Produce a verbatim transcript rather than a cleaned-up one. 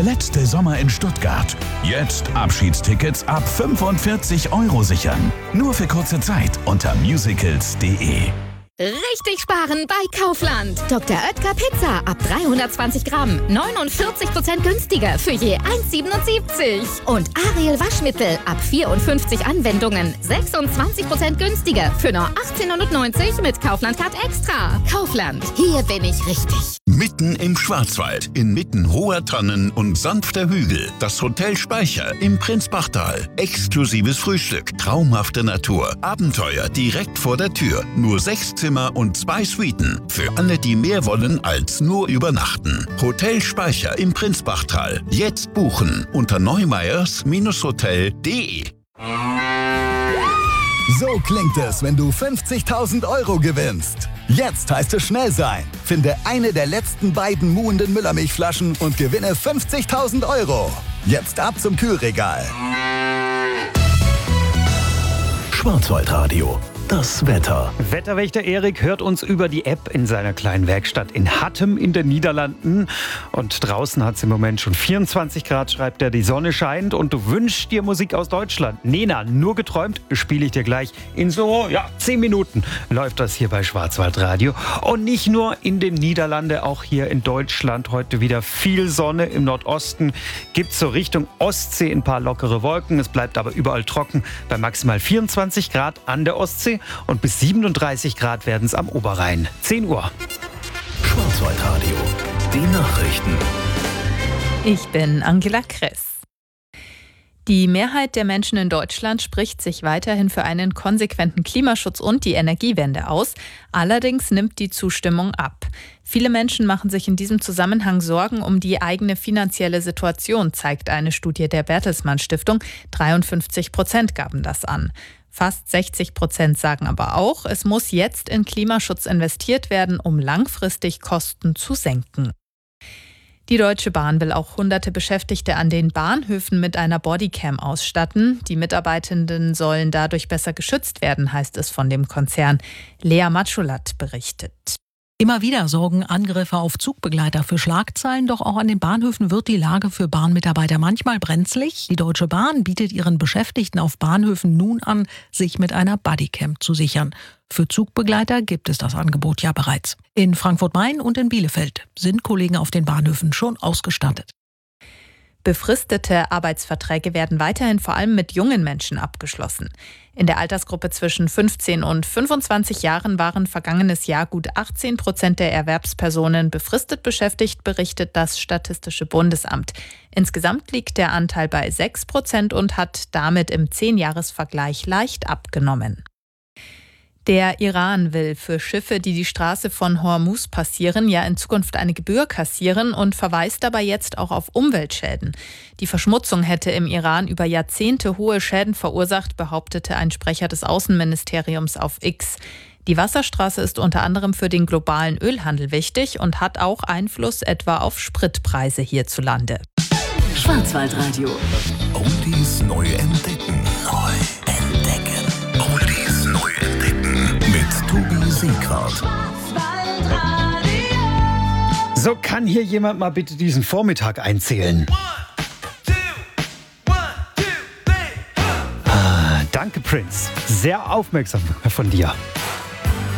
letzte Sommer in Stuttgart. Jetzt Abschiedstickets ab fünfundvierzig Euro sichern. Nur für kurze Zeit unter musicals punkt de. Richtig sparen bei Kaufland. Doktor Oetker Pizza ab dreihundertzwanzig Gramm. neunundvierzig Prozent günstiger für je eins Komma siebenundsiebzig. Und Ariel Waschmittel ab vierundfünfzig Anwendungen. sechsundzwanzig Prozent günstiger für nur achtzehnhundertneunzig mit Kaufland Card Extra. Kaufland, hier bin ich richtig. Mitten im Schwarzwald, inmitten hoher Tannen und sanfter Hügel. Das Hotel Speicher im Prinzbachtal. Exklusives Frühstück, traumhafte Natur, Abenteuer direkt vor der Tür. Nur sechs Zimmer und zwei Suiten. Für alle, die mehr wollen als nur übernachten. Hotel Speicher im Prinzbachtal. Jetzt buchen unter neumeyers Hotel punkt de. So klingt es, wenn du fünfzigtausend Euro gewinnst. Jetzt heißt es schnell sein. Finde eine der letzten beiden muhenden Müllermilchflaschen und gewinne fünfzigtausend Euro. Jetzt ab zum Kühlregal. Schwarzwaldradio. Das Wetter. Wetterwächter Erik hört uns über die App in seiner kleinen Werkstatt in Hattem in den Niederlanden. Und draußen hat es im Moment schon vierundzwanzig Grad, schreibt er. Die Sonne scheint und du wünschst dir Musik aus Deutschland. Nena, nur geträumt, spiele ich dir gleich. In so, ja, zehn Minuten läuft das hier bei Schwarzwaldradio. Und nicht nur in den Niederlanden, auch hier in Deutschland. Heute wieder viel Sonne. Im Nordosten gibt es so Richtung Ostsee ein paar lockere Wolken. Es bleibt aber überall trocken bei maximal vierundzwanzig Grad an der Ostsee. Und bis siebenunddreißig Grad werden es am Oberrhein. zehn Uhr. Schwarzwaldradio. Die Nachrichten. Ich bin Angela Kress. Die Mehrheit der Menschen in Deutschland spricht sich weiterhin für einen konsequenten Klimaschutz und die Energiewende aus. Allerdings nimmt die Zustimmung ab. Viele Menschen machen sich in diesem Zusammenhang Sorgen um die eigene finanzielle Situation, zeigt eine Studie der Bertelsmann Stiftung. dreiundfünfzig Prozent gaben das an. Fast sechzig Prozent sagen aber auch, es muss jetzt in Klimaschutz investiert werden, um langfristig Kosten zu senken. Die Deutsche Bahn will auch hunderte Beschäftigte an den Bahnhöfen mit einer Bodycam ausstatten. Die Mitarbeitenden sollen dadurch besser geschützt werden, heißt es von dem Konzern. Lea Matschulat berichtet. Immer wieder sorgen Angriffe auf Zugbegleiter für Schlagzeilen, doch auch an den Bahnhöfen wird die Lage für Bahnmitarbeiter manchmal brenzlig. Die Deutsche Bahn bietet ihren Beschäftigten auf Bahnhöfen nun an, sich mit einer Bodycam zu sichern. Für Zugbegleiter gibt es das Angebot ja bereits. In Frankfurt-Main und in Bielefeld sind Kollegen auf den Bahnhöfen schon ausgestattet. Befristete Arbeitsverträge werden weiterhin vor allem mit jungen Menschen abgeschlossen. In der Altersgruppe zwischen fünfzehn und fünfundzwanzig Jahren waren vergangenes Jahr gut achtzehn Prozent der Erwerbspersonen befristet beschäftigt, berichtet das Statistische Bundesamt. Insgesamt liegt der Anteil bei sechs Prozent und hat damit im Zehnjahresvergleich leicht abgenommen. Der Iran will für Schiffe, die die Straße von Hormuz passieren, ja in Zukunft eine Gebühr kassieren und verweist dabei jetzt auch auf Umweltschäden. Die Verschmutzung hätte im Iran über Jahrzehnte hohe Schäden verursacht, behauptete ein Sprecher des Außenministeriums auf X. Die Wasserstraße ist unter anderem für den globalen Ölhandel wichtig und hat auch Einfluss etwa auf Spritpreise hierzulande. Schwarzwaldradio. Oldies neu entdecken. Neu entdecken. Oldies neu entdecken. Mit Tobi Seegrad. So, kann hier jemand mal bitte diesen Vormittag einzählen? Ah, danke, Prince. Sehr aufmerksam von dir.